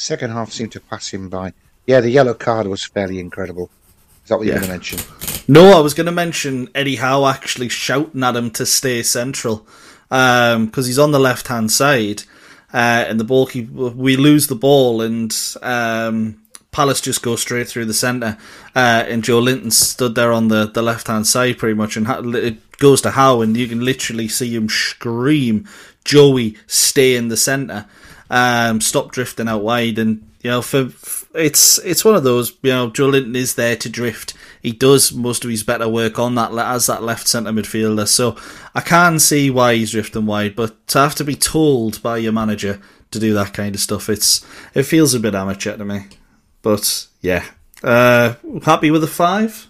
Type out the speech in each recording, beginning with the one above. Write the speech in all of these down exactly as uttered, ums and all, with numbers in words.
Second half seemed to pass him by. Yeah, the yellow card was fairly incredible. Is that what Yeah. you're going to mention? No, I was going to mention Eddie Howe actually shouting at him to stay central because um, he's on the left-hand side uh, and the ball keep, we lose the ball and um, Palace just go straight through the centre uh, and Joe Linton stood there on the, the left-hand side pretty much and it goes to Howe and you can literally see him scream, Joey, stay in the centre, um, stop drifting out wide and you know, for, for it's it's one of those. You know, Joe Linton is there to drift. He does most of his better work on that as that left centre midfielder. So I can see why he's drifting wide, but to have to be told by your manager to do that kind of stuff, it's it feels a bit amateur to me. But yeah, uh, happy with a five.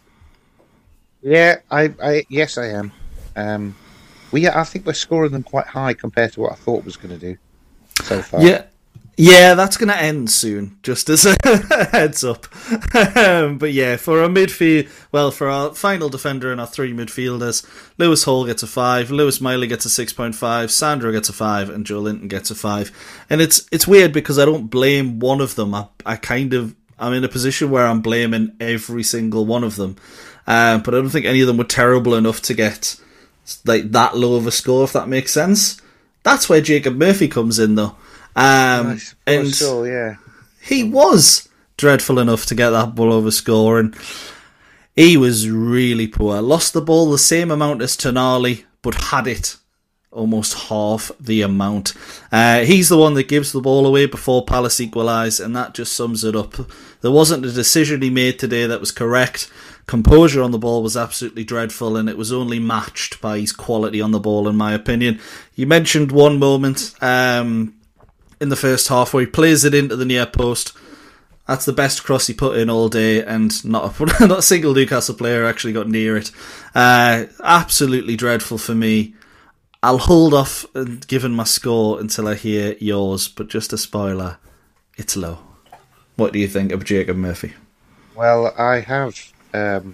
Yeah, I, I yes, I am. Um, we I think we're scoring them quite high compared to what I thought was going to do so far. Yeah. Yeah, that's going to end soon, just as a heads up. um, but yeah, for our midfield, well, for our final defender and our three midfielders, Lewis Hall gets a five, Lewis Miley gets a six point five, Sandro gets a five, and Joe Linton gets a five. And it's it's weird because I don't blame one of them. I, I kind of, I'm in a position where I'm blaming every single one of them. Um, but I don't think any of them were terrible enough to get like that low of a score, if that makes sense. That's where Jacob Murphy comes in, though. Um, and so, yeah. he was dreadful enough to get that ball over score, and he was really poor. Lost the ball the same amount as Tonali, but had it almost half the amount. Uh, he's the one that gives the ball away before Palace equalise, and that just sums it up. There wasn't a decision he made today that was correct. Composure on the ball was absolutely dreadful, and it was only matched by his quality on the ball, in my opinion. You mentioned one moment um, in the first half where he plays it into the near post. That's the best cross he put in all day, and not a, not a single Newcastle player actually got near it. Uh, absolutely dreadful for me. I'll hold off and giving my score until I hear yours, but just a spoiler, it's low. What do you think of Jacob Murphy? Well, I have... Um,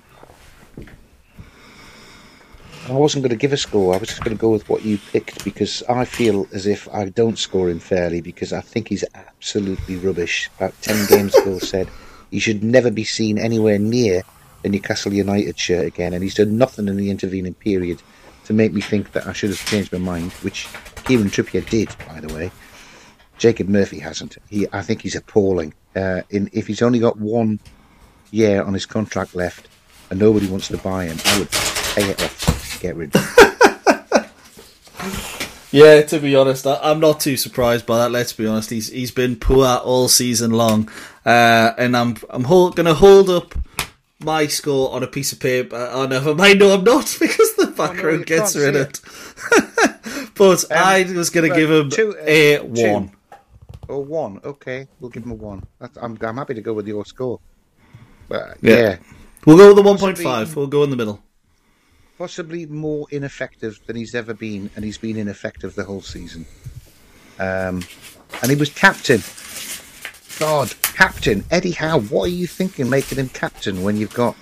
I wasn't going to give a score. I was just going to go with what you picked because I feel as if I don't score him fairly because I think he's absolutely rubbish. About ten games ago said he should never be seen anywhere near the Newcastle United shirt again, and he's done nothing in the intervening period to make me think that I should have changed my mind, which Kieran Trippier did, by the way. Jacob Murphy hasn't. He, I think he's appalling. Uh, in, if he's only got one year on his contract left and nobody wants to buy him, I would pay it off. Get rid of it. Yeah, to be honest, I, I'm not too surprised by that. Let's be honest, he's he's been poor all season long, uh, and I'm I'm hold, going to hold up my score on a piece of paper. Oh, never mind. No, I'm not because the background oh, no, gets rid of it. But um, I was going to give him two, uh, a two. one. Oh, one. Okay, we'll give him a one. That's, I'm I'm happy to go with your score. But, yeah. yeah, we'll go with the one point five. We'll go in the middle. Possibly more ineffective than he's ever been, and he's been ineffective the whole season. Um, and he was captain. God, captain. Eddie Howe, what are you thinking making him captain when you've got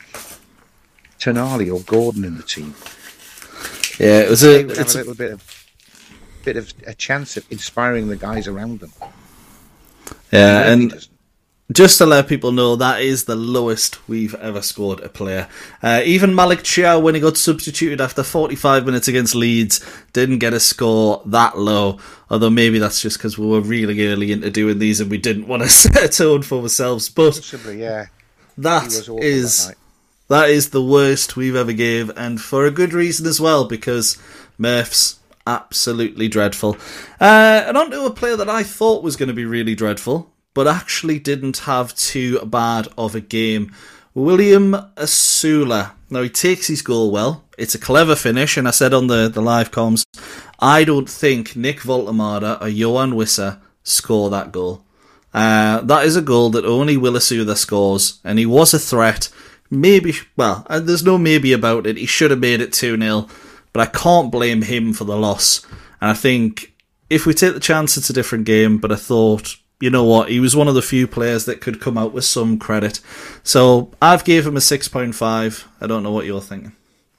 Tonali or Gordon in the team? Yeah, it was a, have it's a little bit of bit of a chance of inspiring the guys around them. Yeah, and... and just to let people know, that is the lowest we've ever scored a player. Uh, even Malik Chiao, when he got substituted after forty-five minutes against Leeds, didn't get a score that low. Although maybe that's just because we were really early into doing these and we didn't want to set a tone for ourselves. But Possibly, yeah. that is that, that is the worst we've ever gave, and for a good reason as well, because Murph's absolutely dreadful. Uh, and on to a player that I thought was going to be really dreadful, but actually didn't have too bad of a game. William Asula. Now, he takes his goal well. It's a clever finish, and I said on the, the live comms, I don't think Nick Voltemada or Johan Wissa score that goal. Uh, that is a goal that only Will Asula scores, and he was a threat. Maybe, well, there's no maybe about it. He should have made it two nil, but I can't blame him for the loss. And I think if we take the chance, it's a different game, but I thought, you know what, he was one of the few players that could come out with some credit. So I've gave him a six point five. I don't know what you're thinking.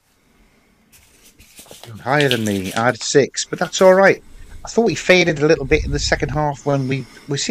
Higher than me. I had six, but that's all right. I thought he faded a little bit in the second half when we we